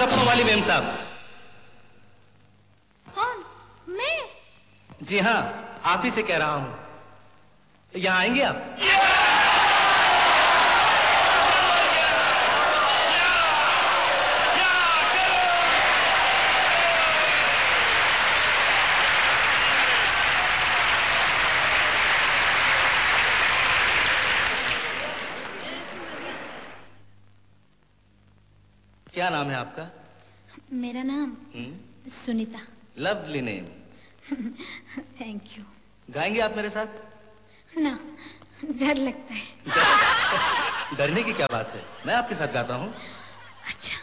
गप्पों वाली मेम साहब। कौन? मैं? जी हाँ, आप ही से कह रहा हूँ। यहाँ आएंगे आप? क्या नाम है आपका? मेरा नाम Sunita. Lovely name. Thank you. गाएंगे आप मेरे साथ? ना, डर लगता है। डरने की क्या बात है, मैं आपके साथ गाता हूँ। अच्छा।